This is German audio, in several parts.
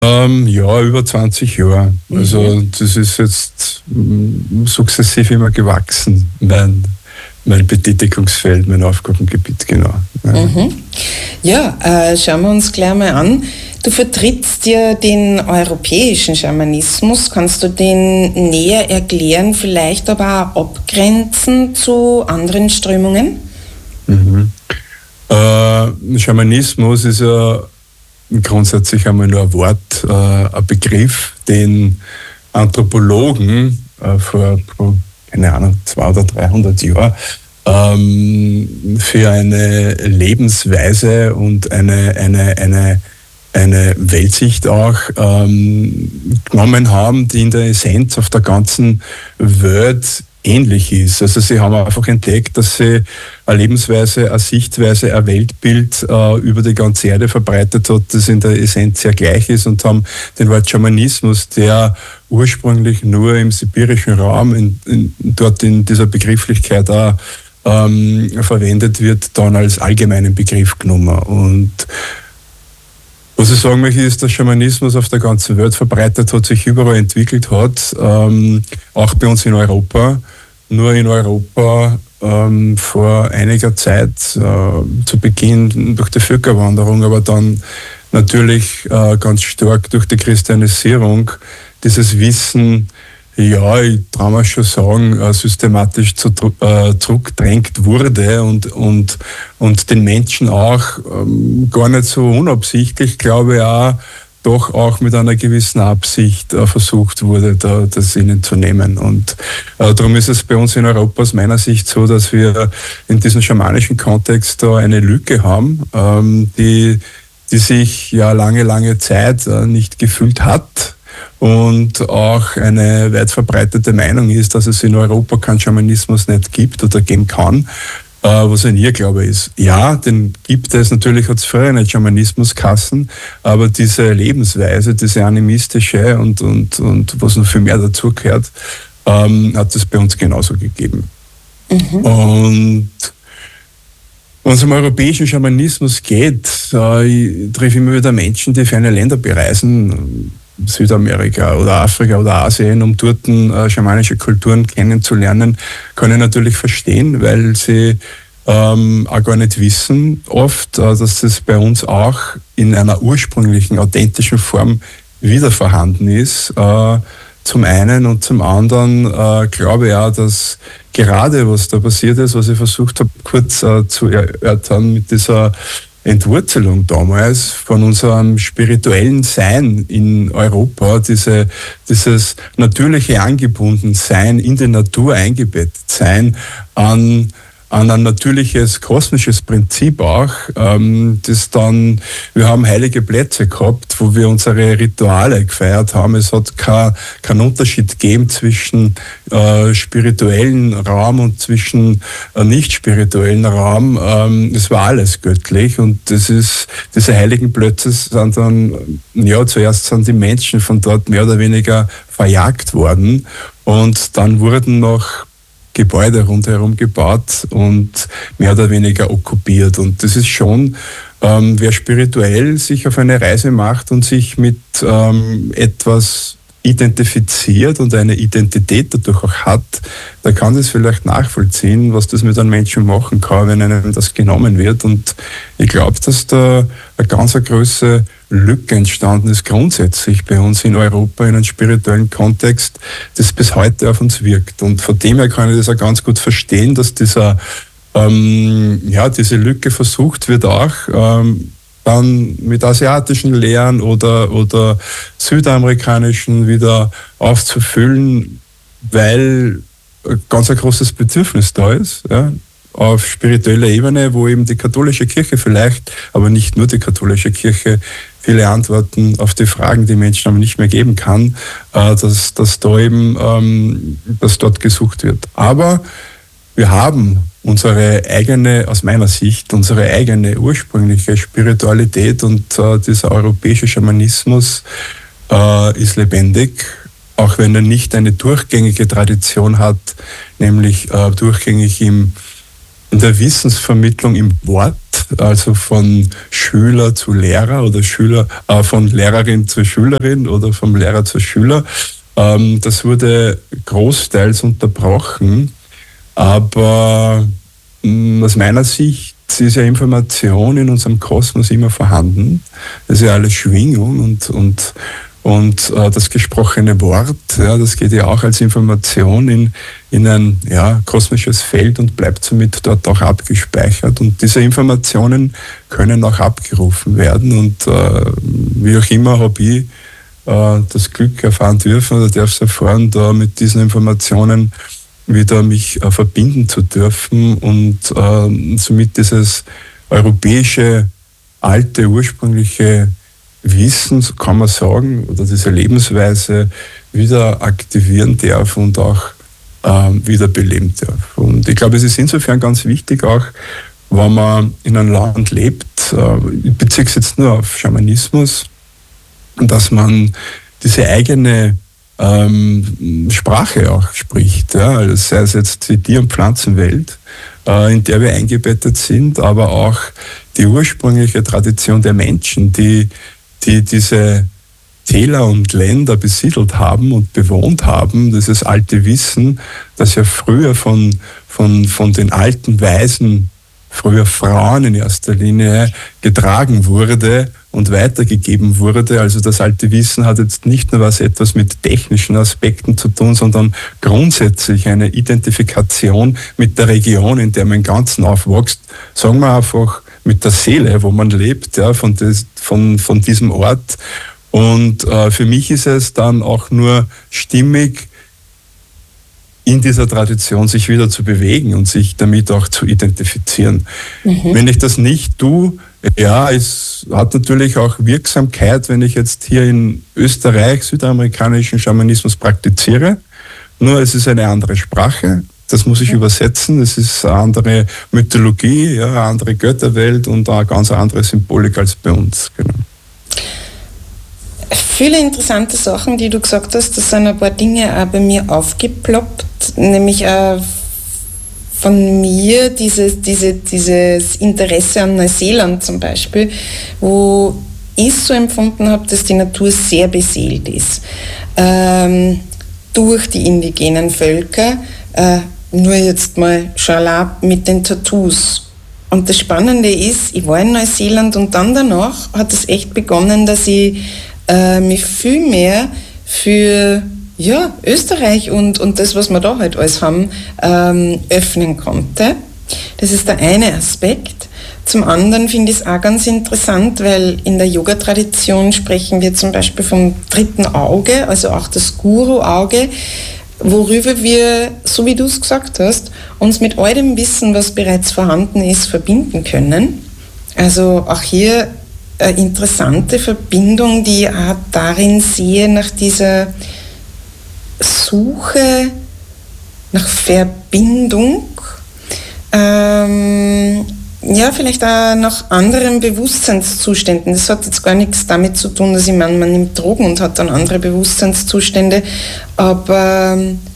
Ja, über 20 Jahre. Also das ist jetzt sukzessiv immer gewachsen, mein Betätigungsfeld, mein Aufgabengebiet, genau. Ja. Ja, schauen wir uns gleich mal an. Du vertrittst ja den europäischen Schamanismus. Kannst du den näher erklären, vielleicht aber auch abgrenzen zu anderen Strömungen? Schamanismus ist ja grundsätzlich einmal nur ein Wort, ein Begriff, den Anthropologen keine Ahnung, 200 oder 300 Jahren für eine Lebensweise und eine Weltsicht auch genommen haben, die in der Essenz auf der ganzen Welt ähnlich ist. Also sie haben einfach entdeckt, dass sie eine Lebensweise, eine Sichtweise, ein Weltbild über die ganze Erde verbreitet hat, das in der Essenz sehr gleich ist, und haben den Wort Schamanismus, der ursprünglich nur im sibirischen Raum dort in dieser Begrifflichkeit auch verwendet wird, dann als allgemeinen Begriff genommen. Und was ich sagen möchte, ist, dass Schamanismus auf der ganzen Welt verbreitet hat, sich überall entwickelt hat, auch bei uns in Europa. Nur in Europa vor einiger Zeit, zu Beginn durch die Völkerwanderung, aber dann natürlich ganz stark durch die Christianisierung, dieses Wissen, ja, ich traue mir schon sagen, systematisch zurückgedrängt wurde und den Menschen auch gar nicht so unabsichtlich, glaube ich, doch auch mit einer gewissen Absicht versucht wurde, das ihnen zu nehmen. Und darum ist es bei uns in Europa aus meiner Sicht so, dass wir in diesem schamanischen Kontext da eine Lücke haben, die sich ja lange Zeit nicht gefüllt hat. Und auch eine weit verbreitete Meinung ist, dass es in Europa keinen Schamanismus nicht gibt oder geben kann. Was ein Irrglaube ist. Ja, den gibt es. Natürlich hat es früher nicht Schamanismuskassen, aber diese Lebensweise, diese animistische und was noch viel mehr dazugehört, hat es bei uns genauso gegeben. Und wenn es um europäischen Schamanismus geht, ich treffe immer wieder Menschen, die ferne Länder bereisen, Südamerika oder Afrika oder Asien, um dort schamanische Kulturen kennenzulernen, kann ich natürlich verstehen, weil sie auch gar nicht wissen oft, dass das bei uns auch in einer ursprünglichen, authentischen Form wieder vorhanden ist. Zum einen, und zum anderen glaube ich auch, dass gerade was da passiert ist, was ich versucht habe kurz zu erörtern mit dieser Entwurzelung damals von unserem spirituellen Sein in Europa, dieses natürliche Angebundensein, in die Natur eingebettet sein, an ein natürliches kosmisches Prinzip auch, das dann, wir haben heilige Plätze gehabt, wo wir unsere Rituale gefeiert haben. Es hat keinen Unterschied gegeben zwischen spirituellen Raum und zwischen nicht spirituellen Raum. Es war alles göttlich, und diese heiligen Plätze sind dann, ja, zuerst sind die Menschen von dort mehr oder weniger verjagt worden, und dann wurden noch Gebäude rundherum gebaut und mehr oder weniger okkupiert. Und das ist schon, wer spirituell sich auf eine Reise macht und sich mit etwas identifiziert und eine Identität dadurch auch hat, der kann das vielleicht nachvollziehen, was das mit einem Menschen machen kann, wenn einem das genommen wird. Und ich glaube, dass da eine ganz große Lücke entstanden ist, grundsätzlich bei uns in Europa in einem spirituellen Kontext, das bis heute auf uns wirkt. Und von dem her kann ich das auch ganz gut verstehen, dass diese Lücke versucht wird, auch dann mit asiatischen Lehren oder südamerikanischen wieder aufzufüllen, weil ganz ein großes Bedürfnis da ist, ja, auf spiritueller Ebene, wo eben die katholische Kirche vielleicht, aber nicht nur die katholische Kirche, viele Antworten auf die Fragen, die Menschen aber nicht mehr geben kann, dass dort gesucht wird. Aber wir haben aus meiner Sicht, unsere eigene ursprüngliche Spiritualität, und dieser europäische Schamanismus ist lebendig, auch wenn er nicht eine durchgängige Tradition hat, nämlich durchgängig in der Wissensvermittlung im Wort, also von Schüler zu Lehrer oder von Lehrerin zu Schülerin oder vom Lehrer zu Schüler. Das wurde großteils unterbrochen, aber aus meiner Sicht ist ja Information in unserem Kosmos immer vorhanden. Das ist ja alles Schwingung und das gesprochene Wort, ja, das geht ja auch als Information in ein kosmisches Feld und bleibt somit dort auch abgespeichert. Und diese Informationen können auch abgerufen werden. Und wie auch immer habe ich das Glück erfahren dürfen oder darf es erfahren, da mit diesen Informationen wieder mich verbinden zu dürfen und somit dieses europäische, alte, ursprüngliche Wissen, so kann man sagen, oder diese Lebensweise wieder aktivieren darf und auch wieder beleben darf. Und ich glaube, es ist insofern ganz wichtig, auch wenn man in einem Land lebt, ich beziehe es jetzt nur auf Schamanismus, dass man diese eigene Sprache auch spricht, ja, also sei es jetzt die Tier- und Pflanzenwelt, in der wir eingebettet sind, aber auch die ursprüngliche Tradition der Menschen, die diese Täler und Länder besiedelt haben und bewohnt haben, dieses alte Wissen, das ja früher von den alten Weisen, früher Frauen in erster Linie, getragen wurde und weitergegeben wurde. Also das alte Wissen hat jetzt nicht nur etwas mit technischen Aspekten zu tun, sondern grundsätzlich eine Identifikation mit der Region, in der man im Ganzen aufwächst. Sagen wir einfach mit der Seele, wo man lebt, ja, von diesem Ort. Und für mich ist es dann auch nur stimmig, in dieser Tradition sich wieder zu bewegen und sich damit auch zu identifizieren. Wenn ich das nicht tue, ja, es hat natürlich auch Wirksamkeit, wenn ich jetzt hier in Österreich südamerikanischen Schamanismus praktiziere. Nur es ist eine andere Sprache. Das muss ich übersetzen. Es ist eine andere Mythologie, ja, eine andere Götterwelt und eine ganz andere Symbolik als bei uns. Genau. Viele interessante Sachen, die du gesagt hast, das sind ein paar Dinge auch bei mir aufgeploppt, nämlich auch von mir dieses Interesse an Neuseeland zum Beispiel, wo ich so empfunden habe, dass die Natur sehr beseelt ist. Durch die indigenen Völker, nur jetzt mal Schala mit den Tattoos. Und das Spannende ist, ich war in Neuseeland und dann danach hat es echt begonnen, dass ich mich viel mehr für Österreich und das, was wir da halt alles haben, öffnen konnte. Das ist der eine Aspekt. Zum anderen finde ich es auch ganz interessant, weil in der Yoga-Tradition sprechen wir zum Beispiel vom dritten Auge, also auch das Guru-Auge, worüber wir, so wie du es gesagt hast, uns mit all dem Wissen, was bereits vorhanden ist, verbinden können. Also auch hier eine interessante Verbindung, die ich auch darin sehe, nach dieser Suche nach Verbindung, vielleicht auch nach anderen Bewusstseinszuständen. Das hat jetzt gar nichts damit zu tun, dass ich meine, man nimmt Drogen und hat dann andere Bewusstseinszustände, aber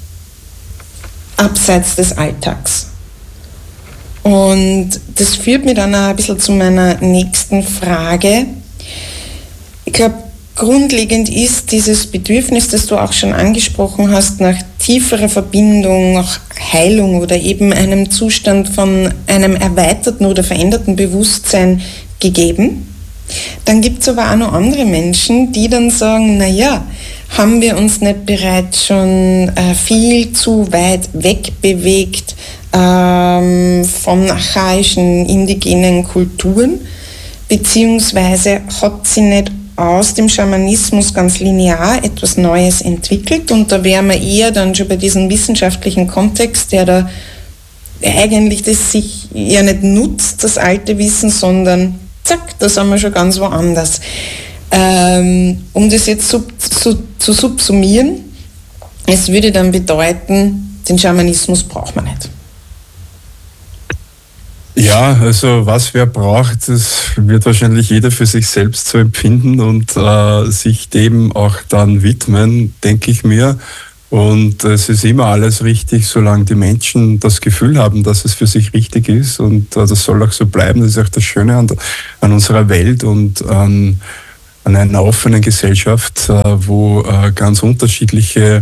abseits des Alltags. Und das führt mich dann auch ein bisschen zu meiner nächsten Frage. Ich glaube, grundlegend ist dieses Bedürfnis, das du auch schon angesprochen hast, nach tieferer Verbindung, nach Heilung oder eben einem Zustand von einem erweiterten oder veränderten Bewusstsein gegeben. Dann gibt es aber auch noch andere Menschen, die dann sagen, haben wir uns nicht bereits schon viel zu weit wegbewegt von archaischen indigenen Kulturen, beziehungsweise hat sie nicht aus dem Schamanismus ganz linear etwas Neues entwickelt, und da wären wir eher dann schon bei diesem wissenschaftlichen Kontext, der da eigentlich das sich ja nicht nutzt, das alte Wissen, sondern zack, da sind wir schon ganz woanders. Um das jetzt zu subsumieren, es würde dann bedeuten, den Schamanismus braucht man nicht. Ja, also was wer braucht, das wird wahrscheinlich jeder für sich selbst so empfinden und sich dem auch dann widmen, denke ich mir. Und es ist immer alles richtig, solange die Menschen das Gefühl haben, dass es für sich richtig ist. Und das soll auch so bleiben. Das ist auch das Schöne an unserer Welt und an einer offenen Gesellschaft, wo ganz unterschiedliche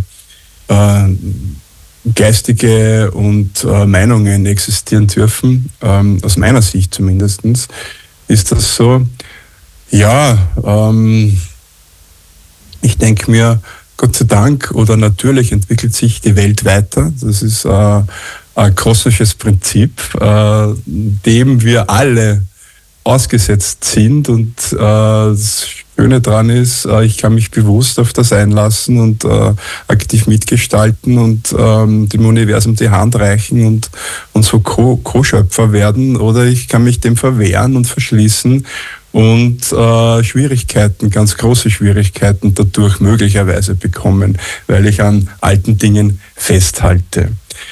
geistige und Meinungen existieren dürfen. Aus meiner Sicht zumindest ist das so. Ja, ich denke mir, Gott sei Dank oder natürlich entwickelt sich die Welt weiter. Das ist ein kosmisches Prinzip, dem wir alle ausgesetzt sind. Und das Schöne daran ist, ich kann mich bewusst auf das einlassen und aktiv mitgestalten und dem Universum die Hand reichen und so Co-Schöpfer werden. Oder ich kann mich dem verwehren und verschließen und Schwierigkeiten, ganz große Schwierigkeiten dadurch möglicherweise bekommen, weil ich an alten Dingen festhalte.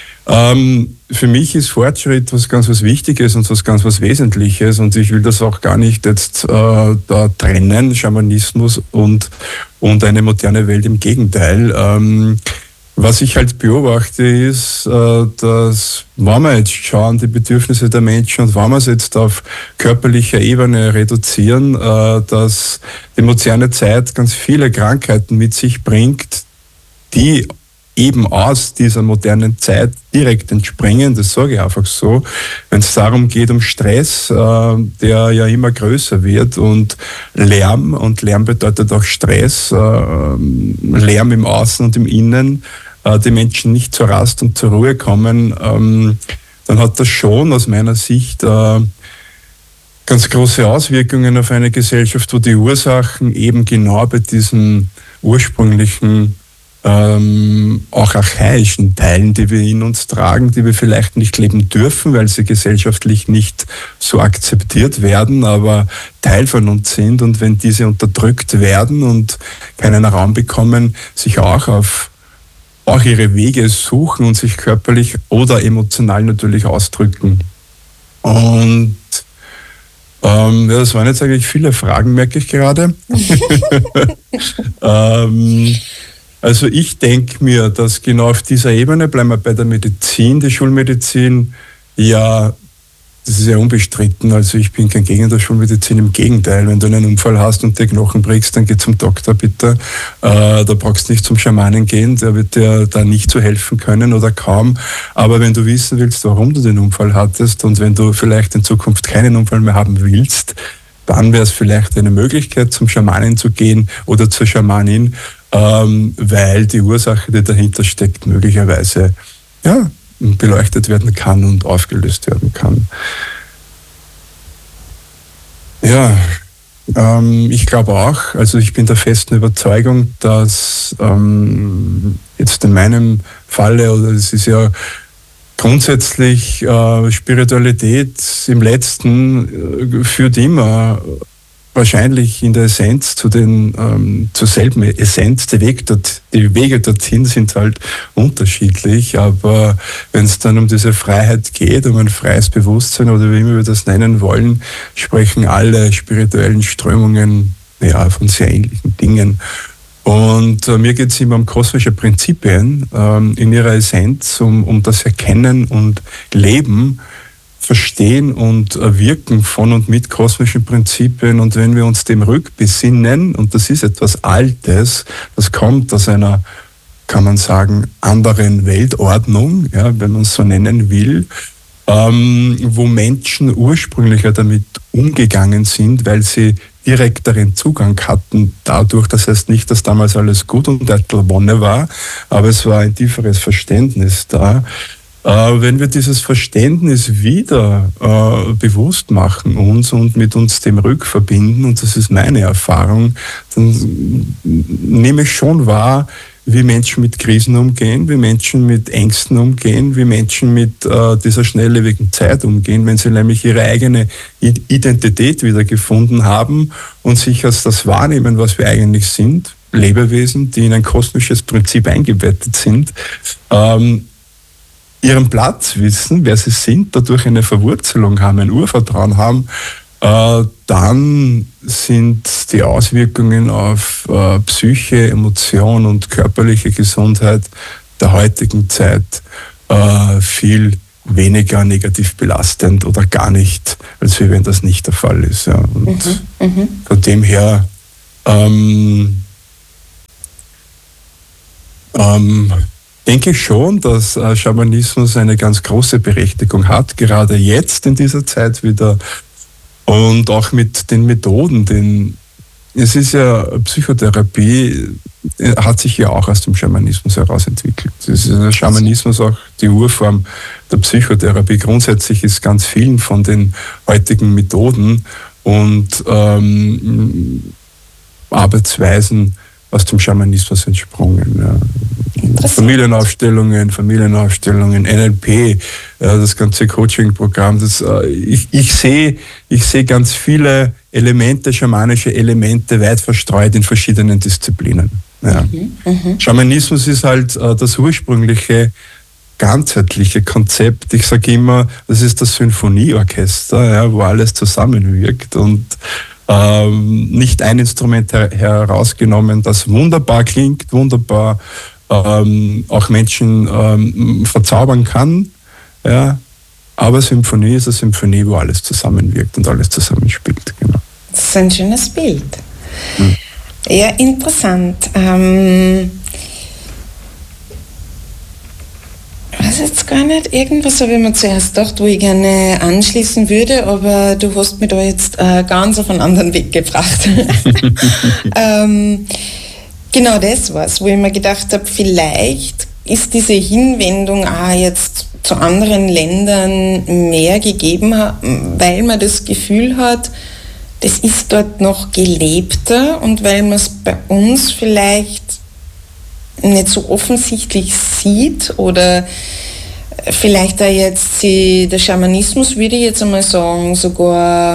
Für mich ist Fortschritt was Wichtiges und was Wesentliches und ich will das auch gar nicht jetzt da trennen, Schamanismus und eine moderne Welt, im Gegenteil. Was ich halt beobachte ist, dass, wenn wir jetzt schauen, die Bedürfnisse der Menschen und wenn wir es jetzt auf körperlicher Ebene reduzieren, dass die moderne Zeit ganz viele Krankheiten mit sich bringt, die eben aus dieser modernen Zeit direkt entspringen, das sage ich einfach so, wenn es darum geht, um Stress, der ja immer größer wird und Lärm bedeutet auch Stress, Lärm im Außen und im Innen, die Menschen nicht zur Rast und zur Ruhe kommen, dann hat das schon aus meiner Sicht ganz große Auswirkungen auf eine Gesellschaft, wo die Ursachen eben genau bei diesen ursprünglichen auch archaischen Teilen, die wir in uns tragen, die wir vielleicht nicht leben dürfen, weil sie gesellschaftlich nicht so akzeptiert werden, aber Teil von uns sind. Und wenn diese unterdrückt werden und keinen Raum bekommen, sich auch ihre Wege suchen und sich körperlich oder emotional natürlich ausdrücken. Und das waren jetzt eigentlich viele Fragen, merke ich gerade. Also ich denke mir, dass genau auf dieser Ebene, bleiben wir bei der Medizin, die Schulmedizin, ja, das ist ja unbestritten. Also ich bin kein Gegner der Schulmedizin, im Gegenteil. Wenn du einen Unfall hast und dir Knochen brichst, dann geh zum Doktor bitte. Da brauchst du nicht zum Schamanen gehen, der wird dir da nicht so helfen können oder kaum. Aber wenn du wissen willst, warum du den Unfall hattest und wenn du vielleicht in Zukunft keinen Unfall mehr haben willst, dann wäre es vielleicht eine Möglichkeit, zum Schamanen zu gehen oder zur Schamanin, weil die Ursache, die dahinter steckt, möglicherweise beleuchtet werden kann und aufgelöst werden kann. Ja, ich glaube auch, also ich bin der festen Überzeugung, dass jetzt in meinem Falle, oder es ist ja grundsätzlich Spiritualität im Letzten führt immer wahrscheinlich in der Essenz zur selben Essenz. Die Wege dorthin sind halt unterschiedlich, aber wenn es dann um diese Freiheit geht, um ein freies Bewusstsein oder wie immer wir das nennen wollen, sprechen alle spirituellen Strömungen von sehr ähnlichen Dingen. Und mir geht es immer um kosmische Prinzipien in ihrer Essenz, um das Erkennen und Leben, Verstehen und Wirken von und mit kosmischen Prinzipien. Und wenn wir uns dem rückbesinnen, und das ist etwas Altes, das kommt aus einer, kann man sagen, anderen Weltordnung, wenn man es so nennen will, wo Menschen ursprünglicher damit umgegangen sind, weil sie direkteren Zugang hatten dadurch. Das heißt nicht, dass damals alles gut und eitel Wonne war, aber es war ein tieferes Verständnis da. Wenn wir dieses Verständnis wieder bewusst machen uns und mit uns dem rückverbinden, und das ist meine Erfahrung, dann nehme ich schon wahr, wie Menschen mit Krisen umgehen, wie Menschen mit Ängsten umgehen, wie Menschen mit dieser schnelllebigen Zeit umgehen, wenn sie nämlich ihre eigene Identität wieder gefunden haben und sich als das wahrnehmen, was wir eigentlich sind, Lebewesen, die in ein kosmisches Prinzip eingebettet sind, ihren Platz wissen, wer sie sind, dadurch eine Verwurzelung haben, ein Urvertrauen haben Dann sind die Auswirkungen auf Psyche, Emotion und körperliche Gesundheit der heutigen Zeit viel weniger negativ belastend oder gar nicht, als wenn das nicht der Fall ist. Ja. Und von dem her denke ich schon, dass Schamanismus eine ganz große Berechtigung hat, gerade jetzt in dieser Zeit wieder. Und auch mit den Methoden, denn es ist ja, Psychotherapie hat sich ja auch aus dem Schamanismus heraus entwickelt. Es ist der Schamanismus auch die Urform der Psychotherapie. Grundsätzlich ist ganz vielen von den heutigen Methoden und Arbeitsweisen aus dem Schamanismus entsprungen. Ja. Familienaufstellungen, NLP, das ganze Coaching-Programm. Ich sehe ganz viele Elemente, schamanische Elemente, weit verstreut in verschiedenen Disziplinen. Ja. Schamanismus ist halt das ursprüngliche, ganzheitliche Konzept. Ich sage immer, das ist das Symphonieorchester, ja, wo alles zusammenwirkt und nicht ein Instrument herausgenommen, das wunderbar klingt, wunderbar auch Menschen verzaubern kann. Ja. Aber Symphonie ist eine Symphonie, wo alles zusammenwirkt und alles zusammenspielt. Genau. Das ist ein schönes Bild. Ja, interessant. Ich weiß jetzt gar nicht, irgendwas habe ich mir zuerst gedacht, wo ich gerne anschließen würde, aber du hast mich da jetzt ganz auf einen anderen Weg gebracht. Genau das war's, wo ich mir gedacht habe, vielleicht ist diese Hinwendung jetzt zu anderen Ländern mehr gegeben, weil man das Gefühl hat, das ist dort noch gelebter und weil man es bei uns vielleicht nicht so offensichtlich sieht oder vielleicht da jetzt der Schamanismus, würde ich jetzt einmal sagen, sogar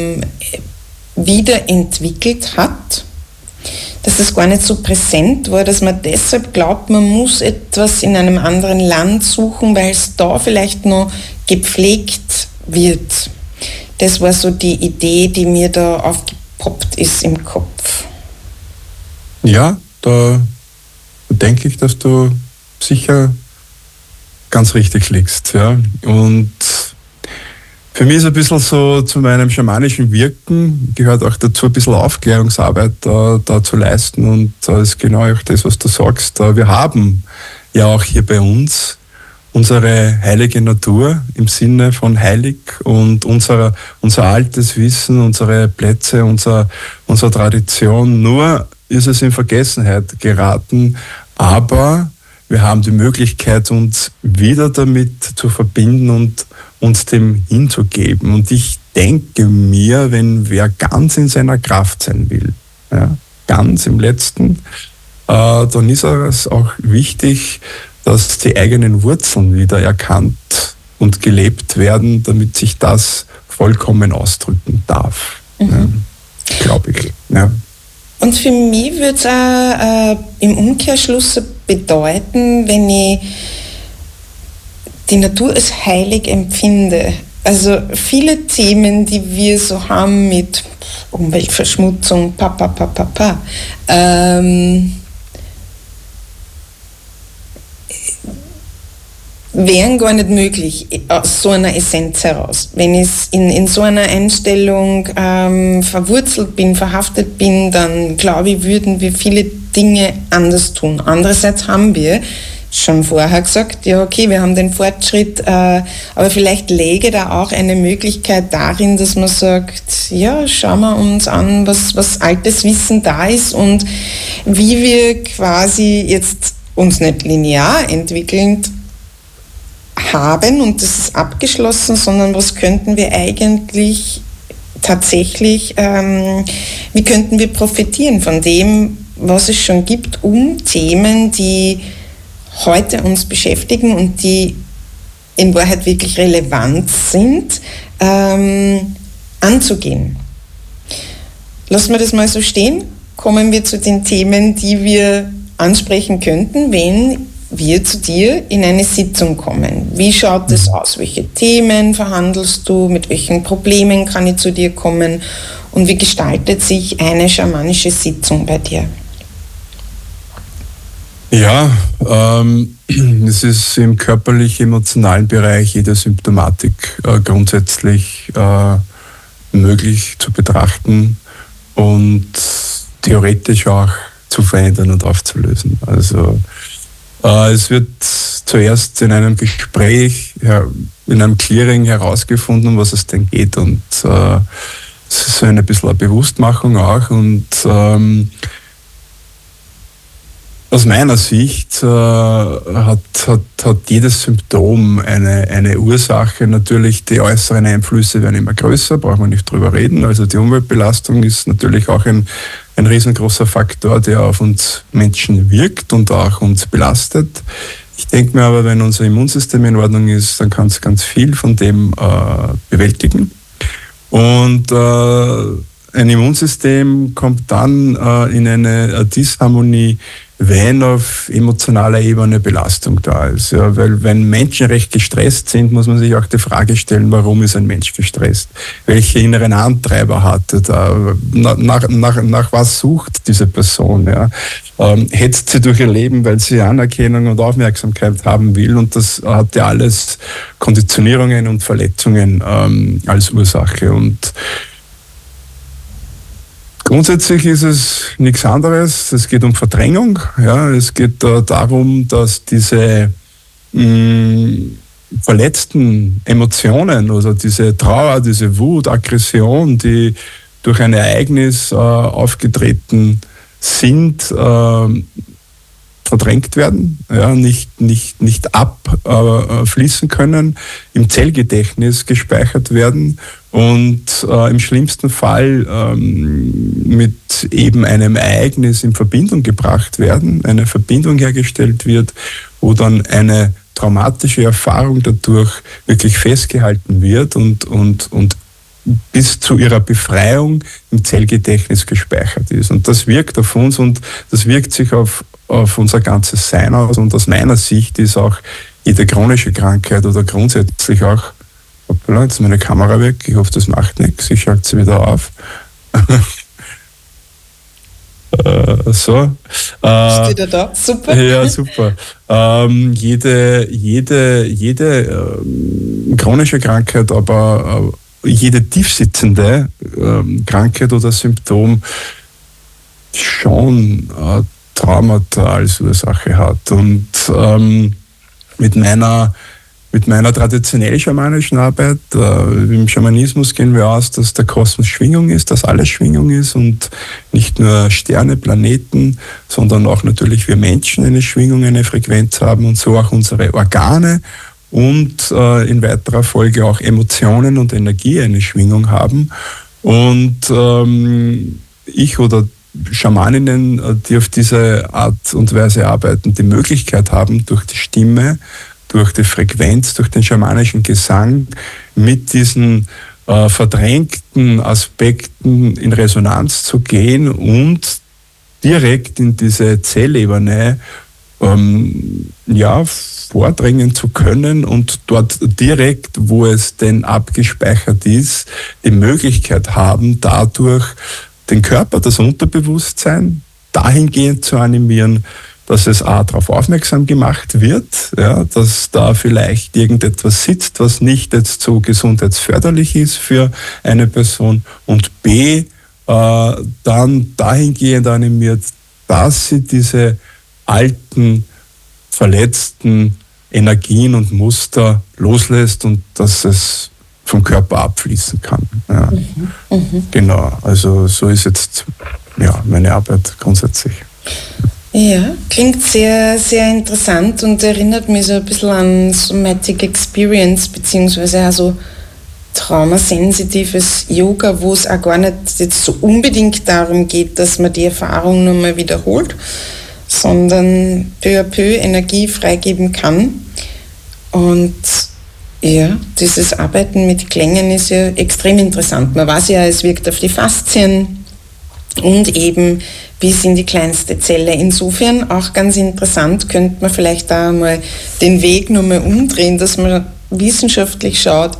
wiederentwickelt hat, dass es gar nicht so präsent war, dass man deshalb glaubt, man muss etwas in einem anderen Land suchen, weil es da vielleicht noch gepflegt wird. Das war so die Idee, die mir da aufgepoppt ist im Kopf. Ja, da denke ich, dass du sicher ganz richtig liegst. Ja. Und für mich ist ein bisschen so, zu meinem schamanischen Wirken gehört auch dazu, ein bisschen Aufklärungsarbeit da zu leisten. Und das ist genau auch das, was du sagst. Wir haben ja auch hier bei uns unsere heilige Natur im Sinne von heilig und unser altes Wissen, unsere Plätze, unsere Tradition. Nur ist es in Vergessenheit geraten, aber wir haben die Möglichkeit, uns wieder damit zu verbinden und uns dem hinzugeben. Und ich denke mir, wenn wer ganz in seiner Kraft sein will, ja, ganz im Letzten, dann ist es auch wichtig, dass die eigenen Wurzeln wieder erkannt und gelebt werden, damit sich das vollkommen ausdrücken darf. Ja, glaube ich. Ja. Und für mich würde es auch im Umkehrschluss bedeuten, wenn ich die Natur als heilig empfinde. Also viele Themen, die wir so haben mit Umweltverschmutzung, wären gar nicht möglich aus so einer Essenz heraus. Wenn ich in so einer Einstellung verwurzelt bin, verhaftet bin, dann glaube ich, würden wir viele Dinge anders tun. Andererseits haben wir schon vorher gesagt, ja okay, wir haben den Fortschritt, aber vielleicht läge da auch eine Möglichkeit darin, dass man sagt, ja, schauen wir uns an, was altes Wissen da ist und wie wir quasi jetzt uns nicht linear entwickelnd haben und das ist abgeschlossen, sondern was könnten wir eigentlich tatsächlich, wie könnten wir profitieren von dem, was es schon gibt, um Themen, die heute uns beschäftigen und die in Wahrheit wirklich relevant sind, anzugehen. Lassen wir das mal so stehen. Kommen wir zu den Themen, die wir ansprechen könnten, wenn wir zu dir in eine Sitzung kommen? Wie schaut es aus? Welche Themen verhandelst du? Mit welchen Problemen kann ich zu dir kommen? Und wie gestaltet sich eine schamanische Sitzung bei dir? Ja, es ist im körperlich-emotionalen Bereich jede Symptomatik grundsätzlich möglich zu betrachten und theoretisch auch zu verändern und aufzulösen. Also es wird zuerst in einem Gespräch, in einem Clearing herausgefunden, um was es denn geht, und es ist ein bisschen eine Bewusstmachung auch, und aus meiner Sicht hat jedes Symptom eine Ursache. Natürlich, die äußeren Einflüsse werden immer größer, brauchen wir nicht drüber reden. Also die Umweltbelastung ist natürlich auch ein riesengroßer Faktor, der auf uns Menschen wirkt und auch uns belastet. Ich denke mir aber, wenn unser Immunsystem in Ordnung ist, dann kann es ganz viel von dem bewältigen. Und ein Immunsystem kommt dann in eine Disharmonie, wenn auf emotionaler Ebene Belastung da ist. Ja, weil wenn Menschen recht gestresst sind, muss man sich auch die Frage stellen, warum ist ein Mensch gestresst? Welche inneren Antreiber hat er da? Nach was sucht diese Person? Ja? Hetzt sie durch ihr Leben, weil sie Anerkennung und Aufmerksamkeit haben will, und das hat ja alles Konditionierungen und Verletzungen als Ursache. Und grundsätzlich ist es nichts anderes. Es geht um Verdrängung. Ja, es geht darum, dass diese verletzten Emotionen, also diese Trauer, diese Wut, Aggression, die durch ein Ereignis aufgetreten sind, verdrängt werden, ja, nicht abfließen können, im Zellgedächtnis gespeichert werden und im schlimmsten Fall mit eben einem Ereignis in Verbindung gebracht werden, eine Verbindung hergestellt wird, wo dann eine traumatische Erfahrung dadurch wirklich festgehalten wird und bis zu ihrer Befreiung im Zellgedächtnis gespeichert ist. Und das wirkt auf uns und das wirkt sich auf unser ganzes Sein aus. Und aus meiner Sicht ist auch jede chronische Krankheit oder grundsätzlich auch, hoppala, jetzt ist meine Kamera weg, ich hoffe, das macht nichts, ich schalte sie wieder auf. So. Ist wieder da? Super. Ja, super. Jede chronische Krankheit, aber jede tiefsitzende Krankheit oder Symptom schon Traumata als Ursache hat. Und mit meiner traditionell schamanischen Arbeit, im Schamanismus gehen wir aus, dass der Kosmos Schwingung ist, dass alles Schwingung ist und nicht nur Sterne, Planeten, sondern auch natürlich wir Menschen eine Schwingung, eine Frequenz haben und so auch unsere Organe und in weiterer Folge auch Emotionen und Energie eine Schwingung haben. Und ich oder Schamaninnen, die auf diese Art und Weise arbeiten, die Möglichkeit haben, durch die Stimme, durch die Frequenz, durch den schamanischen Gesang mit diesen verdrängten Aspekten in Resonanz zu gehen und direkt in diese Zellebene vordringen zu können und dort direkt, wo es denn abgespeichert ist, die Möglichkeit haben, dadurch den Körper, das Unterbewusstsein dahingehend zu animieren, dass es A, darauf aufmerksam gemacht wird, ja, dass da vielleicht irgendetwas sitzt, was nicht jetzt so gesundheitsförderlich ist für eine Person, und B, dann dahingehend animiert, dass sie diese alten, verletzten Energien und Muster loslässt und dass es vom Körper abfließen kann. Ja. Genau, also so ist jetzt meine Arbeit grundsätzlich. Ja, klingt sehr, sehr interessant und erinnert mich so ein bisschen an Somatic Experience, beziehungsweise also traumasensitives Yoga, wo es auch gar nicht jetzt so unbedingt darum geht, dass man die Erfahrung nochmal wiederholt, sondern peu à peu Energie freigeben kann. Und ja, dieses Arbeiten mit Klängen ist ja extrem interessant. Man weiß ja, es wirkt auf die Faszien, und eben bis in die kleinste Zelle. Insofern auch ganz interessant, könnte man vielleicht da mal den Weg nochmal umdrehen, dass man wissenschaftlich schaut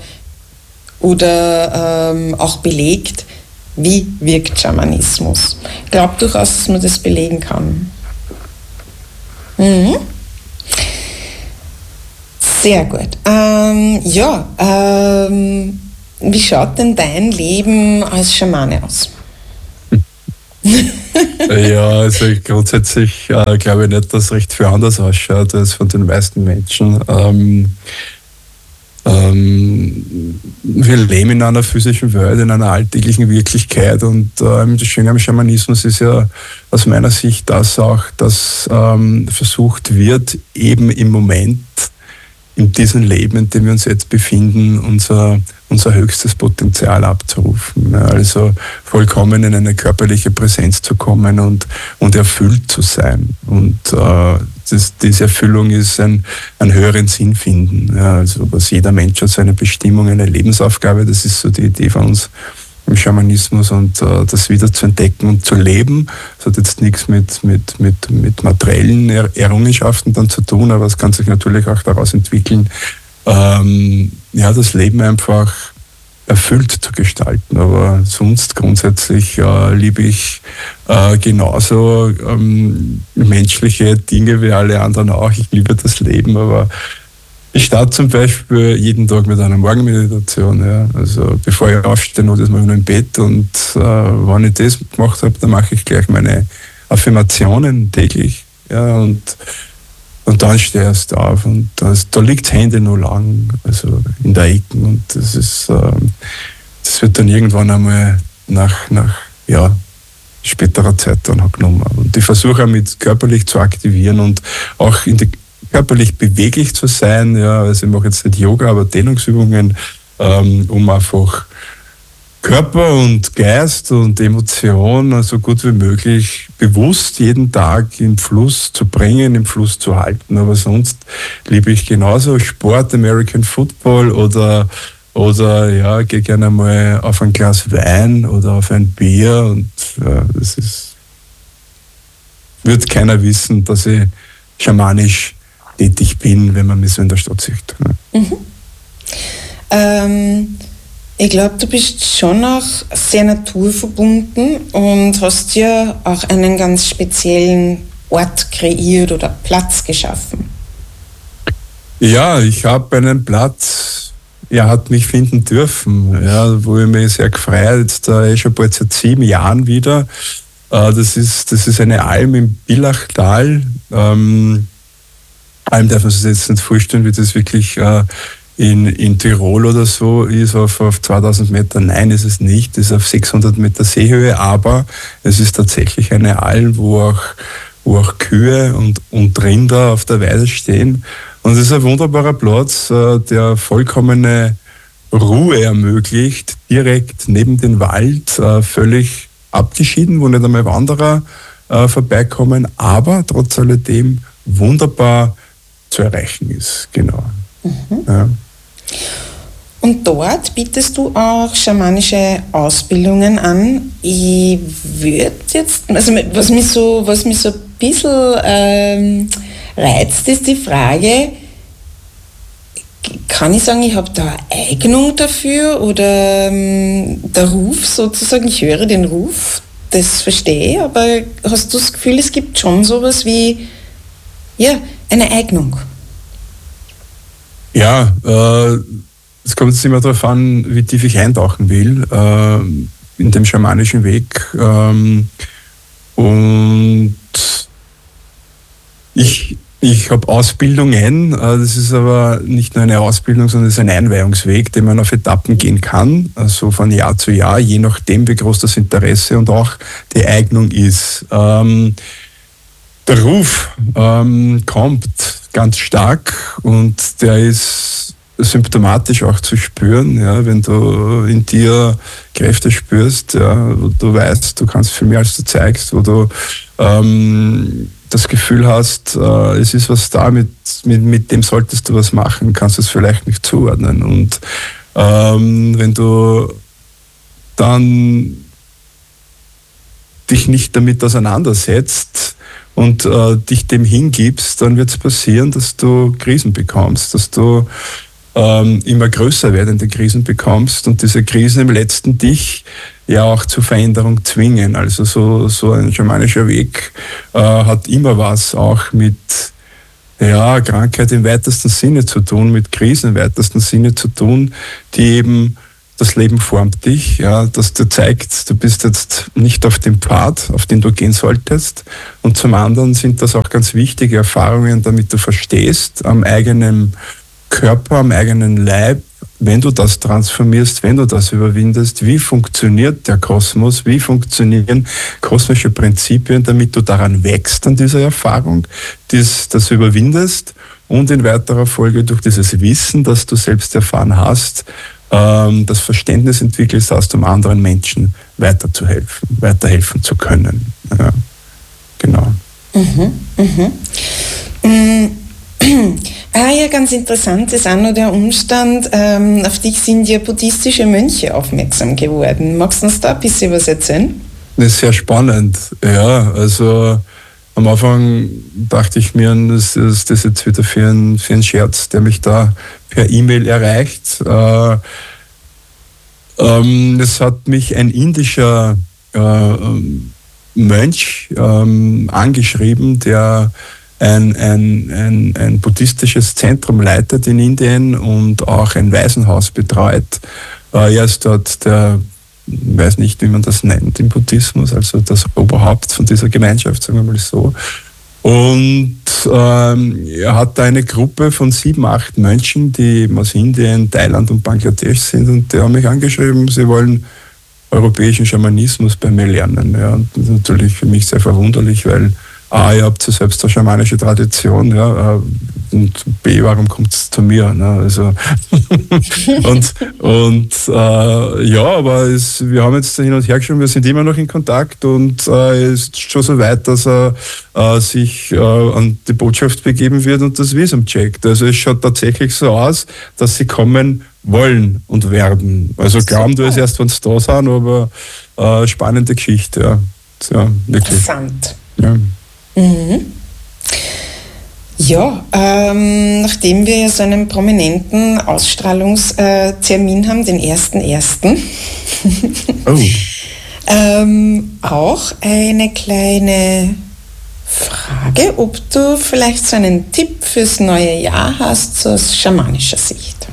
oder auch belegt, wie wirkt Schamanismus. Ich glaube durchaus, dass man das belegen kann. Mhm. Sehr gut. Wie schaut denn dein Leben als Schamane aus? Ja, also grundsätzlich glaube ich nicht, dass es recht viel anders ausschaut als von den meisten Menschen. Wir leben in einer physischen Welt, in einer alltäglichen Wirklichkeit, und das Schöne am Schamanismus ist ja aus meiner Sicht das auch, dass versucht wird, eben im Moment, in diesem Leben, in dem wir uns jetzt befinden, unser höchstes Potenzial abzurufen. Also vollkommen in eine körperliche Präsenz zu kommen und erfüllt zu sein. Und diese Erfüllung ist ein höheren Sinn finden. Ja, also was jeder Mensch hat, seine Bestimmung, eine Lebensaufgabe, das ist so die Idee von uns im Schamanismus, und das wieder zu entdecken und zu leben. Das hat jetzt nichts mit materiellen Errungenschaften dann zu tun, aber es kann sich natürlich auch daraus entwickeln, das Leben einfach erfüllt zu gestalten. Aber sonst grundsätzlich liebe ich genauso menschliche Dinge wie alle anderen auch. Ich liebe das Leben, aber ich starte zum Beispiel jeden Tag mit einer Morgenmeditation. Ja. Also bevor ich aufstehe, noch das mal nur im Bett, und wenn ich das gemacht habe, dann mache ich gleich meine Affirmationen täglich. Ja, und dann stehe ich erst auf, und da liegt das Handy noch lang, also in der Ecke, und das wird dann irgendwann einmal nach späterer Zeit dann auch genommen. Und ich versuche auch mit körperlich zu aktivieren und auch körperlich beweglich zu sein. Ja, also ich mache jetzt nicht Yoga, aber Dehnungsübungen, um einfach Körper und Geist und Emotion so gut wie möglich bewusst jeden Tag im Fluss zu bringen, im Fluss zu halten. Aber sonst liebe ich genauso Sport, American Football oder gehe gerne mal auf ein Glas Wein oder auf ein Bier, und wird keiner wissen, dass ich schamanisch tätig bin, wenn man mich so in der Stadt sieht. Mhm. Ich glaube, du bist schon auch sehr naturverbunden und hast ja auch einen ganz speziellen Ort kreiert oder Platz geschaffen. Ja, ich habe einen Platz, hat mich finden dürfen, wo ich mich sehr gefreut, da schon bald seit 7 Jahren wieder. Das ist eine Alm im Billachtal. Alm darf man sich jetzt nicht vorstellen, wie das wirklich in Tirol oder so ist, auf 2000 Meter. Nein, ist es nicht. Es ist auf 600 Meter Seehöhe, aber es ist tatsächlich eine Alm, wo auch Kühe und Rinder auf der Weide stehen. Und es ist ein wunderbarer Platz, der vollkommene Ruhe ermöglicht, direkt neben dem Wald, völlig abgeschieden, wo nicht einmal Wanderer vorbeikommen, aber trotz alledem wunderbar zu erreichen ist. Genau. Mhm. Ja. Und dort bietest du auch schamanische Ausbildungen an. Ich würde jetzt, also was mich so ein bisschen reizt, ist die Frage, kann ich sagen, ich habe da eine Eignung dafür oder der Ruf sozusagen, ich höre den Ruf, das verstehe ich, aber hast du das Gefühl, es gibt schon sowas wie, eine Eignung? Ja, es kommt jetzt immer darauf an, wie tief ich eintauchen will in dem schamanischen Weg. Und ich habe Ausbildungen, das ist aber nicht nur eine Ausbildung, sondern es ist ein Einweihungsweg, den man auf Etappen gehen kann, also von Jahr zu Jahr, je nachdem, wie groß das Interesse und auch die Eignung ist. Der Ruf kommt ganz stark, und der ist symptomatisch auch zu spüren, wenn du in dir Kräfte spürst, wo du weißt, du kannst viel mehr, als du zeigst, wo du das Gefühl hast, es ist was da, mit dem solltest du was machen, kannst es vielleicht nicht zuordnen. Und wenn du dann dich nicht damit auseinandersetzt und dich dem hingibst, dann wird es passieren, dass du Krisen bekommst, dass du immer größer werdende Krisen bekommst und diese Krisen im letzten dich ja auch zur Veränderung zwingen. Also so ein schamanischer Weg hat immer was auch mit Krankheit im weitesten Sinne zu tun, mit Krisen im weitesten Sinne zu tun, die eben das Leben formt dich, dass dir zeigt, du bist jetzt nicht auf dem Pfad, auf den du gehen solltest. Und zum anderen sind das auch ganz wichtige Erfahrungen, damit du verstehst, am eigenen Körper, am eigenen Leib, wenn du das transformierst, wenn du das überwindest, wie funktioniert der Kosmos, wie funktionieren kosmische Prinzipien, damit du daran wächst an dieser Erfahrung, das überwindest und in weiterer Folge durch dieses Wissen, das du selbst erfahren hast, das Verständnis entwickelst hast, um anderen Menschen weiterhelfen zu können. Ja, genau. Ja, ganz interessant ist auch noch der Umstand, auf dich sind ja buddhistische Mönche aufmerksam geworden. Magst du uns da ein bisschen was erzählen? Das ist sehr spannend, ja. Also am Anfang dachte ich mir, das ist jetzt wieder für einen Scherz, der mich da per E-Mail erreicht. Es hat mich ein indischer Mönch angeschrieben, der ein buddhistisches Zentrum leitet in Indien und auch ein Waisenhaus betreut. Er ist dort ich weiß nicht, wie man das nennt im Buddhismus, also das Oberhaupt von dieser Gemeinschaft, sagen wir mal so. Und er hat da eine Gruppe von 7, 8 Mönchen, die eben aus Indien, Thailand und Bangladesch sind, und die haben mich angeschrieben, sie wollen europäischen Schamanismus bei mir lernen. Ja. Und das ist natürlich für mich sehr verwunderlich, weil A, ihr habt ja selbst eine schamanische Tradition, ja, und B, warum kommt es zu mir? Ne? Also aber wir haben jetzt hin und her geschrieben, wir sind immer noch in Kontakt und es ist schon so weit, dass er sich an die Botschaft begeben wird und das Visum checkt. Also es schaut tatsächlich so aus, dass sie kommen wollen und werden. Also glauben du es erst, wenn sie da sind, aber spannende Geschichte. Ja, ja, wirklich. Interessant. Ja. Ja, nachdem wir ja so einen prominenten Ausstrahlungstermin haben, den 1.1. Auch eine kleine Frage, ob du vielleicht so einen Tipp fürs neue Jahr hast, so aus schamanischer Sicht.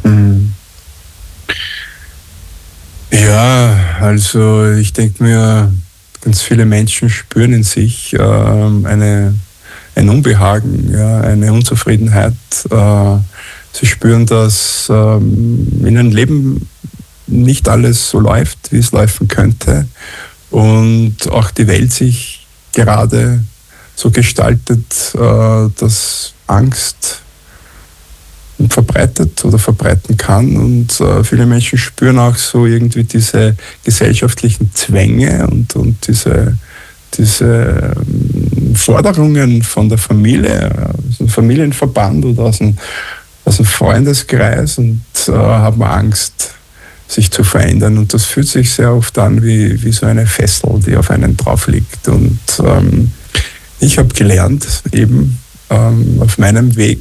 Ja, also ich denke mir, ganz viele Menschen spüren in sich ein Unbehagen, ja, eine Unzufriedenheit. Sie spüren, dass in ihrem Leben nicht alles so läuft, wie es laufen könnte. Und auch die Welt sich gerade so gestaltet, dass Angst verbreitet oder verbreiten kann. Und viele Menschen spüren auch so irgendwie diese gesellschaftlichen Zwänge und diese Forderungen von der Familie, aus dem Familienverband oder aus dem Freundeskreis, und haben Angst, sich zu verändern. Und das fühlt sich sehr oft an wie so eine Fessel, die auf einen drauf liegt. Und ich habe gelernt, eben auf meinem Weg,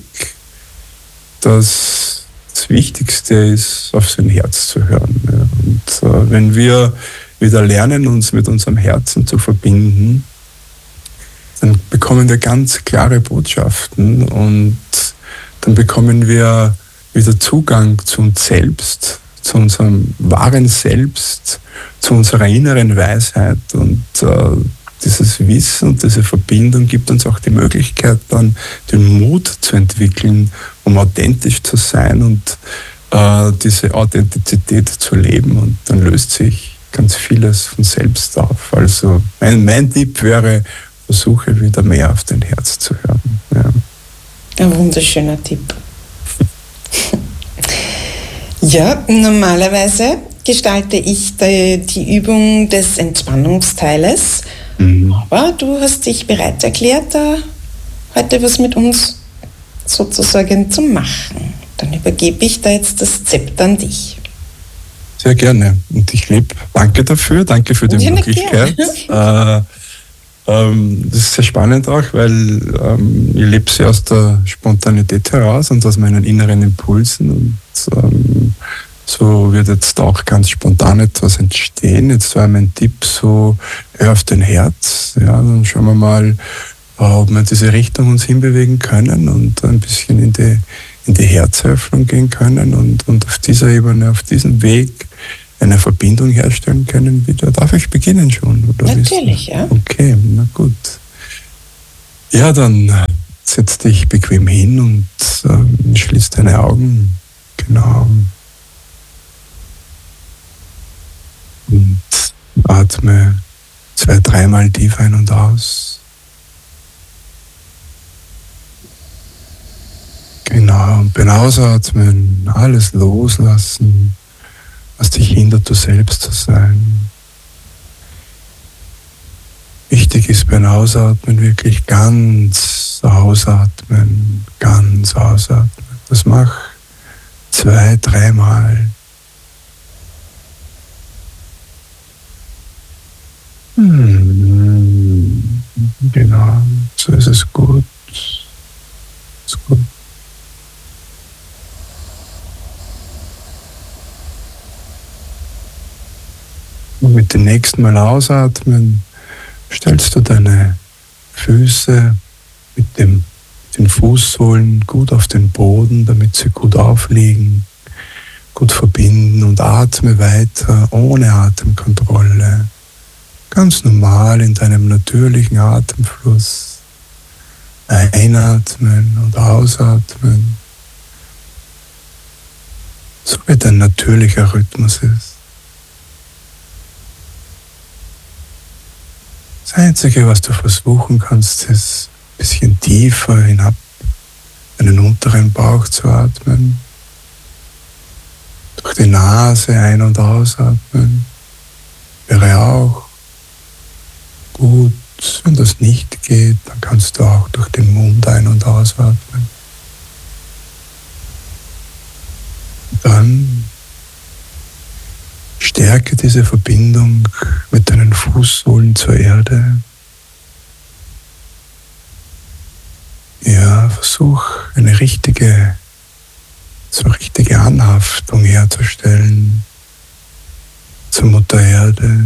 dass das Wichtigste ist, auf sein Herz zu hören. Ja. Und wenn wir wieder lernen, uns mit unserem Herzen zu verbinden, dann bekommen wir ganz klare Botschaften und dann bekommen wir wieder Zugang zu uns selbst, zu unserem wahren Selbst, zu unserer inneren Weisheit, und dieses Wissen und diese Verbindung gibt uns auch die Möglichkeit, dann den Mut zu entwickeln, um authentisch zu sein und diese Authentizität zu leben, und dann löst sich ganz vieles von selbst auf. Also mein Tipp wäre, versuche wieder mehr auf dein Herz zu hören. Ja. Ein wunderschöner Tipp. Ja, normalerweise gestalte ich die Übung des Entspannungsteiles, aber du hast dich bereit erklärt, da heute was mit uns sozusagen zu machen. Dann übergebe ich da jetzt das Zepter an dich. Sehr gerne. Und ich danke dafür, danke für die Möglichkeit. Das ist sehr spannend auch, weil ich lebe sehr aus der Spontanität heraus und aus meinen inneren Impulsen. Und so wird jetzt auch ganz spontan etwas entstehen. Jetzt war mein Tipp so, hör auf dein Herz. Ja, dann schauen wir mal, ob wir in diese Richtung uns hinbewegen können und ein bisschen in die Herzöffnung gehen können und auf dieser Ebene, auf diesem Weg eine Verbindung herstellen können wieder. Darf ich beginnen schon? Oder natürlich, ja. Okay, na gut. Ja, dann setz dich bequem hin und schließ deine Augen. Genau. Und atme 2-3 Mal tief ein und aus. Genau, und beim Ausatmen alles loslassen, was dich hindert, du selbst zu sein. Wichtig ist beim Ausatmen wirklich ganz ausatmen, ganz ausatmen. Das mach 2-3 Mal. Genau, so ist es gut. Ist gut. Und mit dem nächsten Mal ausatmen stellst du deine Füße mit den Fußsohlen gut auf den Boden, damit sie gut aufliegen, gut verbinden und atme weiter ohne Atemkontrolle. Ganz normal in deinem natürlichen Atemfluss. Einatmen und ausatmen. So wie dein natürlicher Rhythmus ist. Das Einzige, was du versuchen kannst, ist ein bisschen tiefer hinab in den unteren Bauch zu atmen. Durch die Nase ein- und ausatmen. Wäre auch gut. Wenn das nicht geht, dann kannst du auch durch den Mund ein- und ausatmen. Und dann stärke diese Verbindung mit deinen Fußsohlen zur Erde. Ja, versuch eine richtige Anhaftung herzustellen zur Mutter Erde.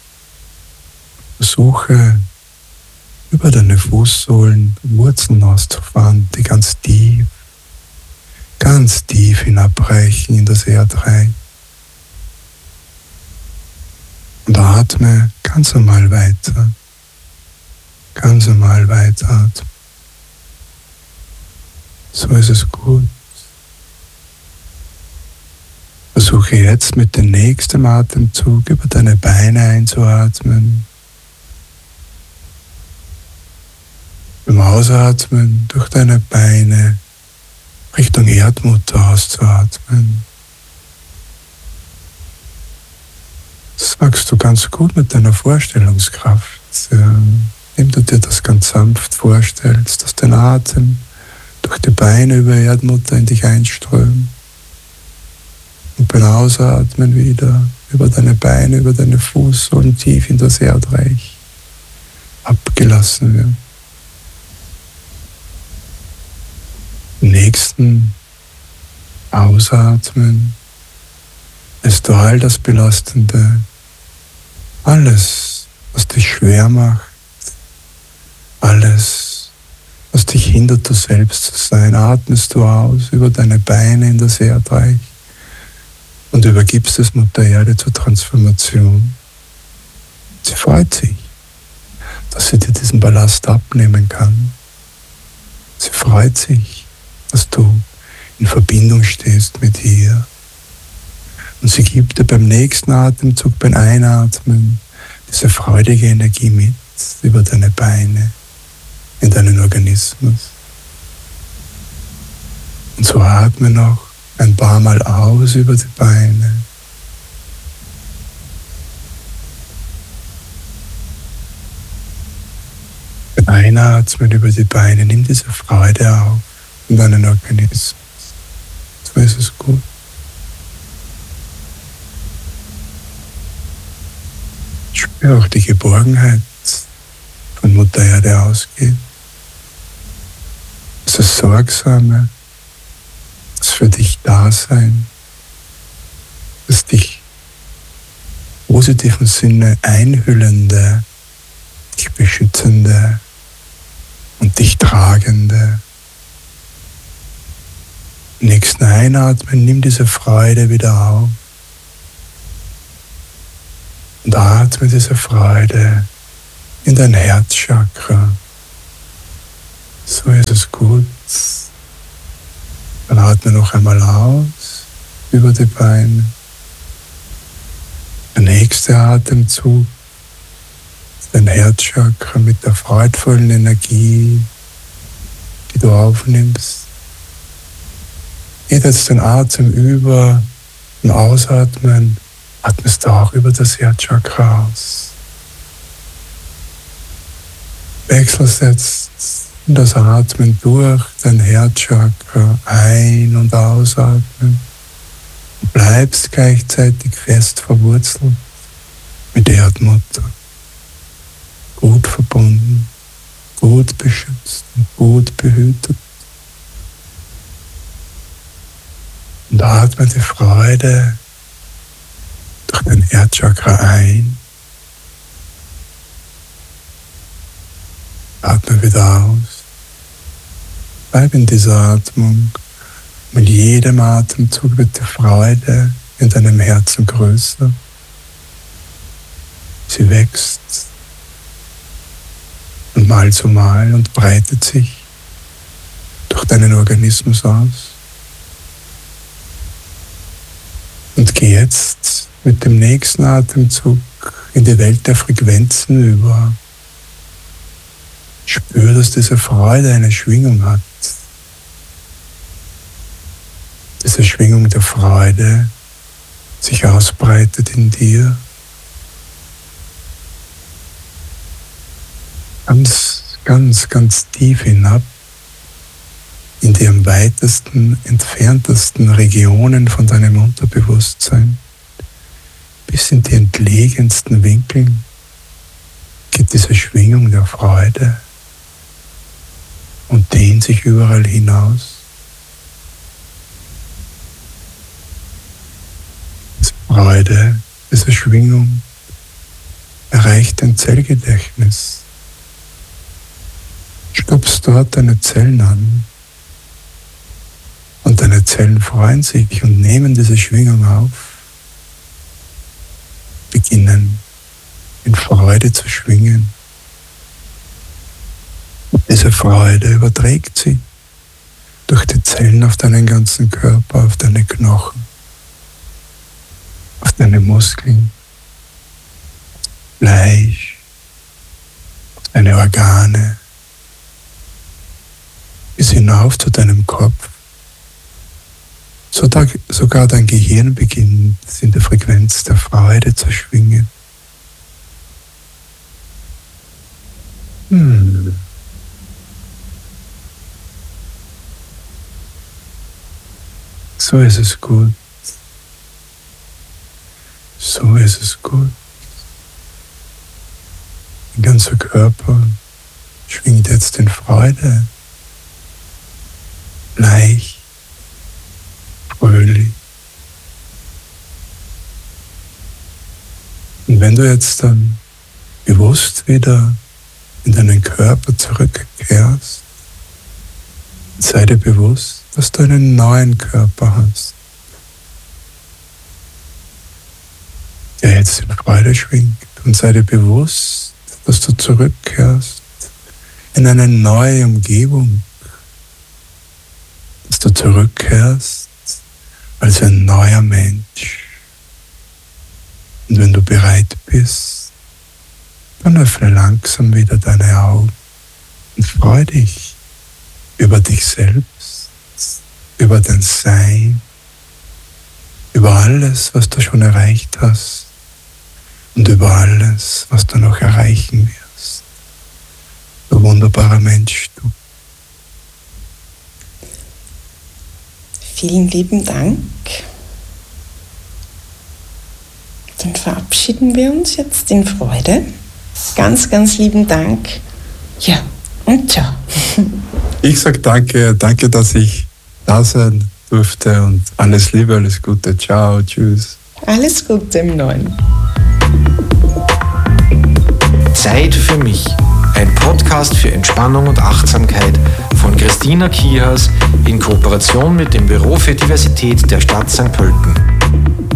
Versuche über deine Fußsohlen Wurzeln auszufahren, die ganz tief hinabreichen in das Erdreich. Und atme ganz normal weiter. Ganz normal weiter. So ist es gut. Versuche jetzt mit dem nächsten Atemzug über deine Beine einzuatmen. Beim Ausatmen durch deine Beine Richtung Erdmutter auszuatmen. Das magst du ganz gut mit deiner Vorstellungskraft, indem du dir das ganz sanft vorstellst, dass dein Atem durch die Beine über Erdmutter in dich einströmt. Und beim Ausatmen wieder über deine Beine, über deine Fußsohlen tief in das Erdreich abgelassen wird. Im nächsten Ausatmen lässt du all das Belastende, alles, was dich schwer macht, alles, was dich hindert, du selbst zu sein, atmest du aus über deine Beine in das Erdreich und übergibst es Mutter Erde zur Transformation. Sie freut sich, dass sie dir diesen Ballast abnehmen kann. Sie freut sich, dass du in Verbindung stehst mit ihr. Und sie gibt dir beim nächsten Atemzug, beim Einatmen, diese freudige Energie mit über deine Beine, in deinen Organismus. Und so atme noch ein paar Mal aus über die Beine. Beim Einatmen über die Beine, nimm diese Freude auf in deinen Organismus. So ist es gut. Spür auch die Geborgenheit von Mutter Erde ausgeht. Das Sorgsame, das für dich Dasein, das dich im positiven Sinne einhüllende, dich beschützende und dich tragende. Im nächsten Einatmen nimm diese Freude wieder auf und atme diese Freude in dein Herzchakra. So ist es gut. Dann atme noch einmal aus über die Beine. Der nächste Atemzug ist dein Herzchakra mit der freudvollen Energie, die du aufnimmst. Geht jetzt den Atem über und ausatmen, atmest du auch über das Herzchakra aus. Wechselst jetzt das Atmen durch dein Herzchakra ein- und ausatmen. Du bleibst gleichzeitig fest verwurzelt mit der Erdmutter. Gut verbunden, gut beschützt und gut behütet. Und atme die Freude durch dein Herzchakra ein. Atme wieder aus. Bleib in dieser Atmung. Mit jedem Atemzug wird die Freude in deinem Herzen größer. Sie wächst von Mal zu Mal und breitet sich durch deinen Organismus aus. Und geh jetzt mit dem nächsten Atemzug in die Welt der Frequenzen über. Spür, dass diese Freude eine Schwingung hat. Diese Schwingung der Freude sich ausbreitet in dir. Ganz tief hinab in die am weitesten, entferntesten Regionen von deinem Unterbewusstsein, bis in die entlegensten Winkel geht diese Schwingung der Freude und dehnt sich überall hinaus. Diese Freude, diese Schwingung erreicht dein Zellgedächtnis. Stupst dort deine Zellen an und deine Zellen freuen sich und nehmen diese Schwingung auf, beginnen in Freude zu schwingen. Diese Freude überträgt sie durch die Zellen auf deinen ganzen Körper, auf deine Knochen, auf deine Muskeln, Fleisch, auf deine Organe, bis hinauf zu deinem Kopf. Sogar dein Gehirn beginnt in der Frequenz der Freude zu schwingen. So ist es gut. So ist es gut. Dein ganzer Körper schwingt jetzt in Freude. Leicht, fröhlich. Und wenn du jetzt dann bewusst wieder in deinen Körper zurückkehrst, sei dir bewusst, dass du einen neuen Körper hast, der jetzt in Freude schwingt. Und sei dir bewusst, dass du zurückkehrst in eine neue Umgebung, dass du zurückkehrst als ein neuer Mensch. Und wenn du bereit bist, dann öffne langsam wieder deine Augen und freu dich über dich selbst, über dein Sein, über alles, was du schon erreicht hast und über alles, was du noch erreichen wirst. Du wunderbarer Mensch, du. Vielen lieben Dank. Dann verabschieden wir uns jetzt in Freude. Ganz lieben Dank Ja, und ciao. Ich sage danke, dass ich da sein durfte und alles Liebe, alles Gute. Ciao, tschüss. Alles Gute im Neuen. Zeit für mich. Ein Podcast für Entspannung und Achtsamkeit von Christina Kihas in Kooperation mit dem Büro für Diversität der Stadt St. Pölten.